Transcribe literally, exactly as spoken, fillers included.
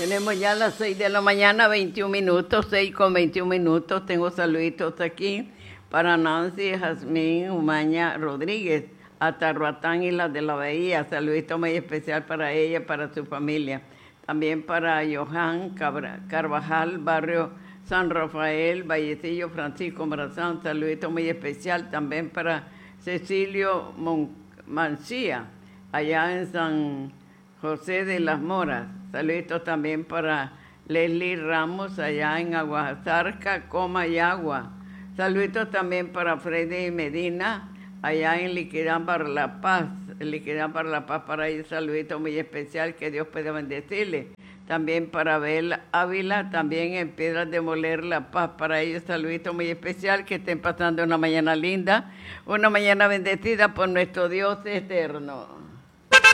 Tenemos ya las seis de la mañana, veintiún minutos, seis con veintiún minutos. Tengo saluditos aquí para Nancy Jazmín Umaña Rodríguez, hasta Roatán y las de la Bahía. Saludito muy especial para ella, para su familia. También para Johan Carvajal, barrio San Rafael, Vallecillo, Francisco Morazán. Saludito muy especial también para Cecilio Mon Mancía, allá en San José de las Moras. Saluditos también para Leslie Ramos, allá en Aguasarca, Coma y Agua. Saluditos también para Freddy Medina, allá en Liquidán para La Paz. Liquidán para La Paz, para ellos saludito muy especial, que Dios pueda bendecirle. También para Abel Ávila, también en Piedras de Moler, La Paz, para ellos saludito muy especial, que estén pasando una mañana linda, una mañana bendecida por nuestro Dios eterno.